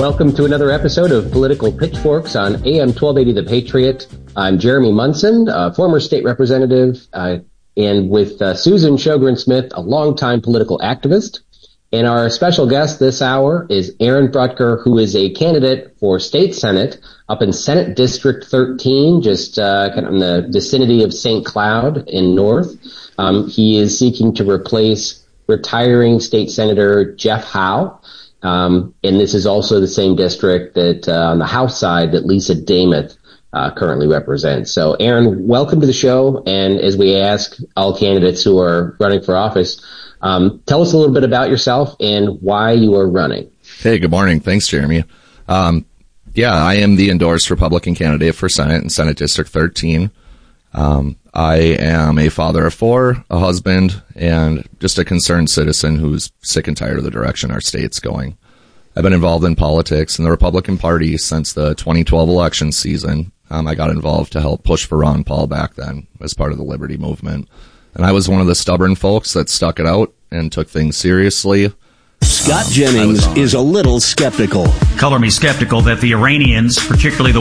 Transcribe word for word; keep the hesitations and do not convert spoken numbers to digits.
Welcome to another episode of Political Pitchforks on A M twelve eighty The Patriot. I'm Jeremy Munson, a former state representative, uh, and with uh, Susan Sjogren Smith, a longtime political activist. And our special guest this hour is Aaron Brutker, who is a candidate for state senate up in Senate District thirteen, just uh, kind of in the vicinity of Saint Cloud in North. Um, he is seeking to replace retiring state senator Jeff Howe. Um, and this is also the same district that uh, on the House side that Lisa Damuth uh, currently represents. So, Aaron, welcome to the show. And as we ask all candidates who are running for office, um, tell us a little bit about yourself and why you are running. Hey, good morning. Thanks, Jeremy. Um, yeah, I am the endorsed Republican candidate for Senate in Senate District thirteen. Um, I am a father of four, a husband, and just a concerned citizen who's sick and tired of the direction our state's going. I've been involved in politics in the Republican Party since the twenty twelve election season. Um, I got involved to help push for Ron Paul back then as part of the Liberty Movement. And I was one of the stubborn folks that stuck it out and took things seriously. Scott um, Jennings is a little skeptical. Color me skeptical that the Iranians, particularly the